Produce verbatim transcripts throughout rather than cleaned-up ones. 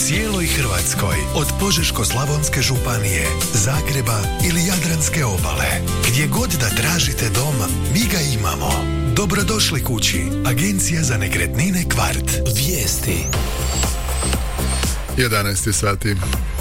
cijeloj Hrvatskoj, od Požeško-slavonske županije, Zagreba ili Jadranske obale. Gdje god da tražite dom, mi ga imamo. Dobrodošli kući. Agencija za nekretnine Kvart. Vijesti. jedanaest sati.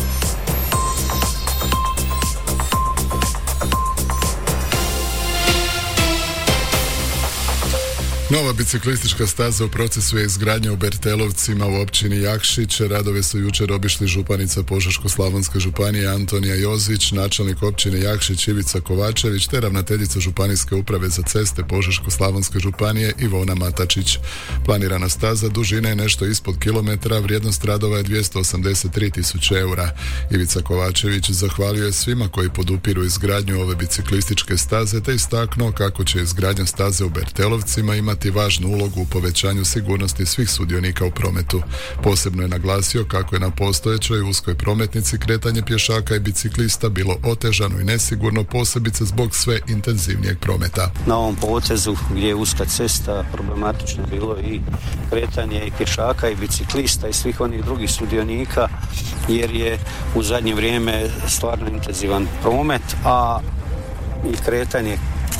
Nova biciklistička staza u procesu je izgradnje u Bertelovcima u općini Jakšić. Radove su jučer obišli županica Požeško-slavonske županije Antonija Jozić, načelnik općine Jakšić Ivica Kovačević te ravnateljica Županijske uprave za ceste Požeško-slavonske županije Ivona Matačić. Planirana staza dužina je nešto ispod kilometra, vrijednost radova je dvjesto osamdeset tri tisuće eura. Ivica Kovačević zahvalio je svima koji podupiru izgradnju ove biciklističke staze te istaknuo kako će izgradnja staze u Bertelovcima imati važnu ulogu u povećanju sigurnosti svih sudionika u prometu. Posebno je naglasio kako je na postojećoj uskoj prometnici kretanje pješaka i biciklista bilo otežano i nesigurno, posebice zbog sve intenzivnijeg prometa. Na ovom potezu gdje je uska cesta problematično bilo i kretanje i pješaka i biciklista i svih onih drugih sudionika, jer je u zadnje vrijeme stvarno intenzivan promet, a i kretanje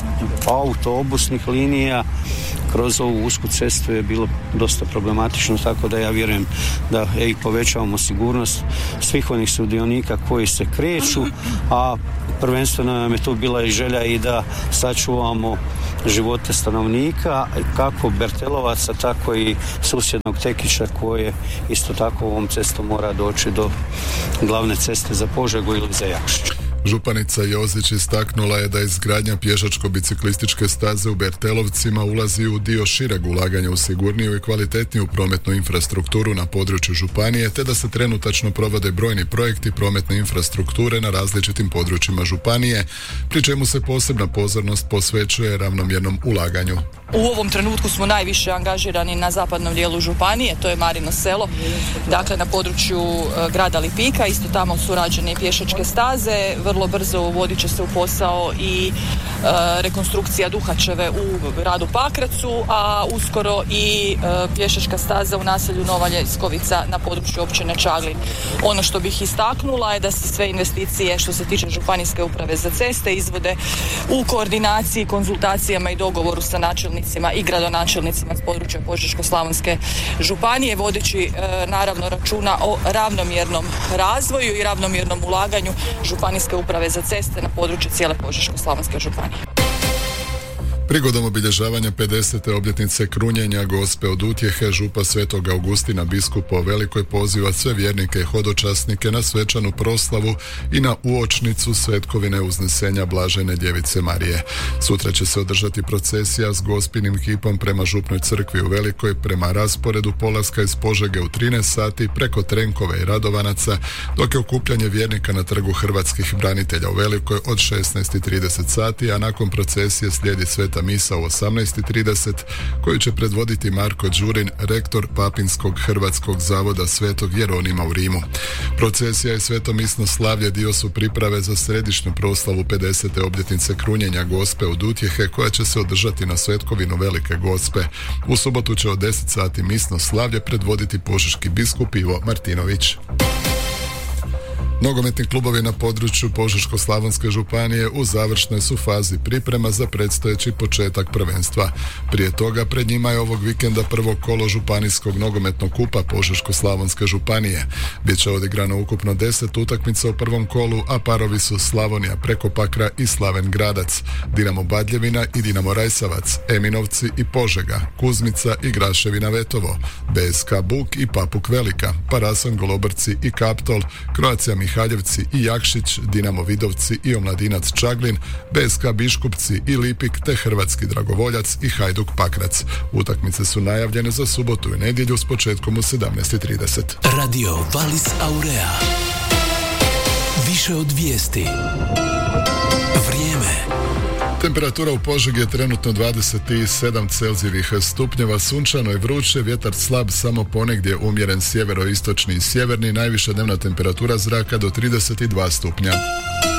autobusnih linija kroz ovu usku cestu je bilo dosta problematično, tako da ja vjerujem da i povećavamo sigurnost svih onih sudionika koji se kreću, a prvenstveno nam je tu bila i želja i da sačuvamo živote stanovnika, kako Bertelovaca, tako i susjednog Tekića, koje isto tako ovom cestom mora doći do glavne ceste za Požegu ili za Jakšić. Županica Jozić istaknula je da izgradnja pješačko-biciklističke staze u Bertelovcima ulazi u dio šireg ulaganja u sigurniju i kvalitetniju prometnu infrastrukturu na području županije, te da se trenutačno provode brojni projekti prometne infrastrukture na različitim područjima županije, pri čemu se posebna pozornost posvećuje ravnomjernom ulaganju. U ovom trenutku smo najviše angažirani na zapadnom dijelu županije, to je Marino selo, dakle na području e, grada Lipika, isto tamo su rađene i pješačke staze, vrlo brzo uvodit će se u posao i e, rekonstrukcija Duhačeve u gradu Pakracu, a uskoro i e, pješačka staza u naselju Nova Ljeskovica na području općine Čaglin. Ono što bih istaknula je da se sve investicije što se tiče Županijske uprave za ceste izvode u koordinaciji, konzultacijama i dogovoru sa načelnicima i gradonačelnicima s područja Požeško-slavonske županije, vodeći e, naravno računa o ravnomjernom razvoju i ravnomjernom ulaganju Županijske uprave za ceste na području cijele Požeško-slavonske županije. Prigodom obilježavanja pedesete obljetnice krunjenja Gospe od Utjehe, župa Svetog Augustina biskupa u Velikoj poziva sve vjernike i hodočasnike na svečanu proslavu i na uočnicu svetkovine uznesenja Blažene Djevice Marije. Sutra će se održati procesija s Gospinim kipom prema župnoj crkvi u Velikoj, prema rasporedu polaska iz Požege u trinaest sati preko Trenkove i Radovanaca, dok je okupljanje vjernika na trgu Hrvatskih branitelja u Velikoj od šesnaest i trideset sati, a nakon procesije slijedi sveta misa u osamnaest i trideset koju će predvoditi Marko Đurin, rektor Papinskog Hrvatskog zavoda Svetog Jeronima u Rimu. Procesija i sveto misno slavlje dio su priprave za središnju proslavu pedesete obljetnice krunjenja Gospe od Utjehe, koja će se održati na svetkovinu Velike Gospe. U subotu će od deset sati misno slavlje predvoditi požeški biskup Ivo Martinović. Nogometni klubovi na području Požeško-slavonske županije u završnoj su fazi priprema za predstojeći početak prvenstva. Prije toga pred njima je ovog vikenda prvo kolo županijskog nogometnog kupa Požeško-slavonske županije. Biće odigrano ukupno deset utakmica u prvom kolu, a parovi su Slavonija Prekopakra i Slaven Gradac, Dinamo Badljevina i Dinamo Rajsavac, Eminovci i Požega, Kuzmica i Graševina Vetovo, B S K Buk i Papuk Velika, Parason Golobrci i Kaptol, Croatia Mihaljevci i Jakšić, Dinamo Vidovci i Omladinac Čaglin, B S K Biškupci i Lipik te Hrvatski Dragovoljac i Hajduk Pakrac. Utakmice su najavljene za subotu i nedjelju s početkom u sedamnaest i trideset. Radio Valis Aurea. Više od vijesti. Vrijeme. Temperatura u Požegi je trenutno dvadeset sedam Celzijevih stupnjeva, sunčano i vruće, vjetar slab, samo ponegdje umjeren sjeveroistočni i sjeverni, najviša dnevna temperatura zraka do trideset dva stupnja.